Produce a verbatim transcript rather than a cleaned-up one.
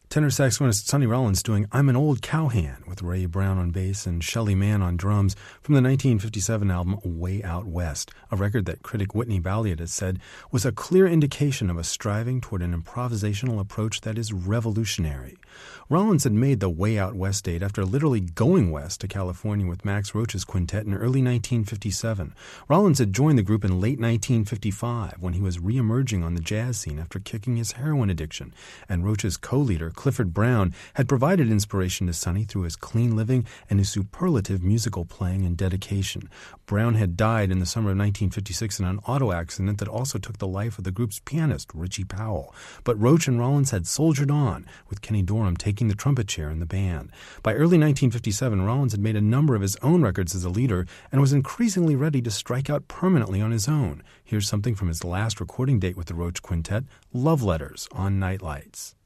Tenor saxophonist Sonny Rollins doing I'm an Old Cowhand with Ray Brown on bass and Shelly Manne on drums from the nineteen fifty-seven album Way Out West, a record that critic Whitney Balliet has said was a clear indication of a striving toward an improvisational approach that is revolutionary. Rollins had made the Way Out West date after literally going west to California with Max Roach's quintet in early nineteen fifty-seven. Rollins had joined the group in late nineteen fifty-five when he was re-emerging on the jazz scene after kicking his heroin addiction, and Roach's co-leader, Clifford Brown, had provided inspiration to Sonny through his clean living and his superlative musical playing and dedication. Brown had died in the summer of nineteen fifty-six in an auto accident that also took the life of the group's pianist, Richie Powell. But Roach and Rollins had soldiered on, with Kenny Dorham taking the trumpet chair in the band. By early nineteen fifty-seven, Rollins had made a number of his own records as a leader and was increasingly ready to strike out permanently on his own. Here's something from his last recording date with the Roach Quintet, Love Letters on Nightlights.